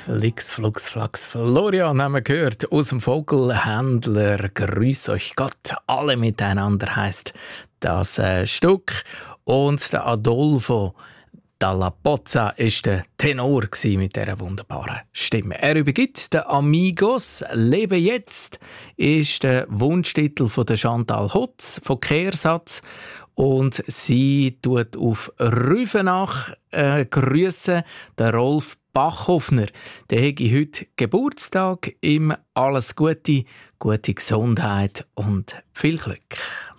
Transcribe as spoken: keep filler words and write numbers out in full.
Flix, Flux, Flax, Florian haben wir gehört aus dem Vogelhändler. Grüß euch Gott, alle miteinander heisst das äh, Stück. Und der Adolfo Dalla Pozza war der Tenor mit dieser wunderbaren Stimme. Er übergibt den Amigos. «Lebe jetzt» ist der Wunschtitel von der Chantal Hotz von Kehrsatz. Und sie tut auf Rüfenach äh, grüssen, der Rolf Bachhoffner. Der hat heute Geburtstag. Ihm alles Gute, gute Gesundheit und viel Glück.